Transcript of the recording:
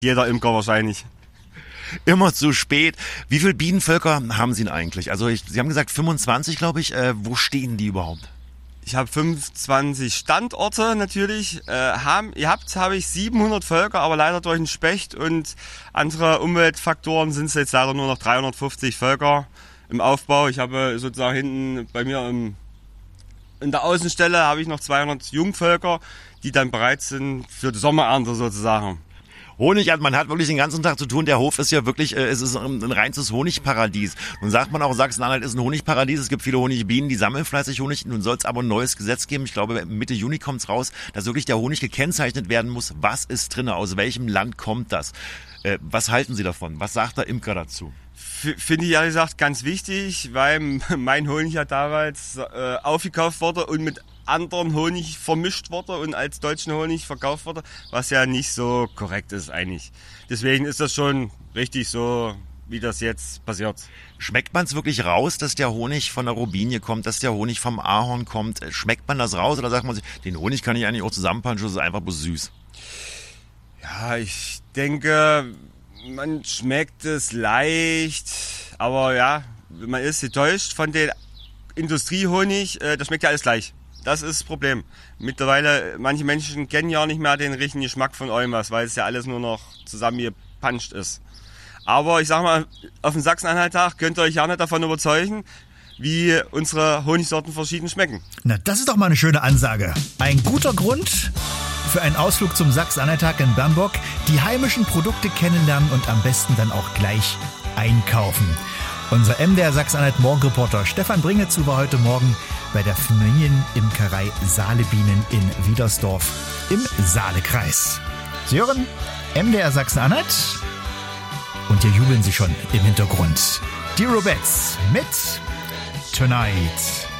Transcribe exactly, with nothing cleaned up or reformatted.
Jeder Imker wahrscheinlich. Immer zu spät. Wie viele Bienenvölker haben Sie denn eigentlich? Also ich, Sie haben gesagt fünfundzwanzig, glaube ich. Äh, wo stehen die überhaupt? Ich habe fünfundzwanzig Standorte natürlich. Äh, haben, ihr habt, habe ich siebenhundert Völker, aber leider durch den Specht und andere Umweltfaktoren sind es jetzt leider nur noch dreihundertfünfzig Völker im Aufbau. Ich habe sozusagen hinten bei mir im, in der Außenstelle habe ich noch zweihundert Jungvölker, die dann bereit sind für die Sommerernte sozusagen. Honig, man hat wirklich den ganzen Tag zu tun. Der Hof ist ja wirklich, äh, es ist ein, ein reines Honigparadies. Nun sagt man auch, Sachsen-Anhalt ist ein Honigparadies. Es gibt viele Honigbienen, die sammeln fleißig Honig. Nun soll es aber ein neues Gesetz geben. Ich glaube, Mitte Juni kommt's raus, dass wirklich der Honig gekennzeichnet werden muss. Was ist drin? Aus welchem Land kommt das? Äh, was halten Sie davon? Was sagt der Imker dazu? F- Finde ich ehrlich gesagt ganz wichtig, weil mein Honig ja damals äh, aufgekauft wurde und mit anderen Honig vermischt wurde und als deutschen Honig verkauft wurde, was ja nicht so korrekt ist eigentlich. Deswegen ist das schon richtig so, wie das jetzt passiert. Schmeckt man es wirklich raus, dass der Honig von der Robinie kommt, dass der Honig vom Ahorn kommt? Schmeckt man das raus oder sagt man sich, den Honig kann ich eigentlich auch zusammenpanschen, das ist einfach bloß süß? Ja, ich denke, man schmeckt es leicht, aber ja, man ist getäuscht von dem Industriehonig, äh, das schmeckt ja alles gleich. Das ist das Problem. Mittlerweile, manche Menschen kennen ja nicht mehr den richtigen Geschmack von irgendwas, weil es ja alles nur noch zusammengepanscht ist. Aber ich sag mal, auf dem Sachsen-Anhalt-Tag könnt ihr euch ja nicht davon überzeugen, wie unsere Honigsorten verschieden schmecken. Na, das ist doch mal eine schöne Ansage. Ein guter Grund für einen Ausflug zum Sachsen-Anhalt-Tag in Bernburg. Die heimischen Produkte kennenlernen und am besten dann auch gleich einkaufen. Unser M D R Sachsen-Anhalt-Morgenreporter Stefan Bringetzu war heute Morgen bei der Familienimkerei Saalebienen in Wiedersdorf im Saalekreis. Sie hören M D R Sachsen-Anhalt und hier jubeln sie schon im Hintergrund. Die Robettes mit Tonight.